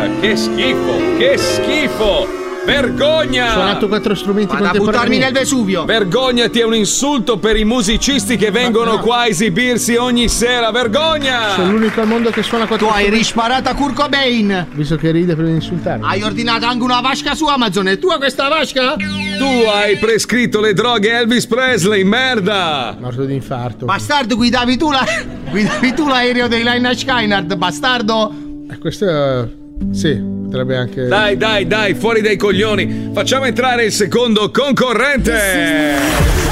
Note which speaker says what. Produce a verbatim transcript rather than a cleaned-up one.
Speaker 1: che schifo, che schifo! Vergogna!
Speaker 2: Ho suonato quattro strumenti
Speaker 3: Vado a
Speaker 2: contemporanei.
Speaker 3: buttarmi nel Vesuvio.
Speaker 1: Vergognati, è un insulto per i musicisti che vengono
Speaker 2: no.
Speaker 1: qua a esibirsi ogni sera. Vergogna!
Speaker 2: Sono l'unico al mondo che suona quattro
Speaker 3: Tu hai
Speaker 2: strumenti.
Speaker 3: risparato a Kurt Cobain.
Speaker 2: Visto che ride prima di insultarmi.
Speaker 3: Hai ordinato anche una vasca su Amazon. È tua questa vasca?
Speaker 1: Tu hai prescritto le droghe a Elvis Presley, merda!
Speaker 2: Morto di infarto.
Speaker 3: Bastardo, guidavi tu la. Guidavi tu l'aereo dei Lynyrd Skynyrd, bastardo.
Speaker 2: Eh, questo è... Sì, potrebbe anche...
Speaker 1: Dai, dai, dai, fuori dai coglioni. Facciamo entrare il secondo concorrente.